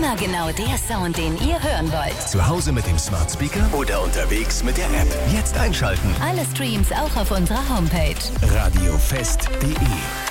Immer genau der Sound, den ihr hören wollt. Zu Hause mit dem Smart Speaker oder unterwegs mit der App. Jetzt einschalten. Alle Streams auch auf unserer Homepage. radiofest.de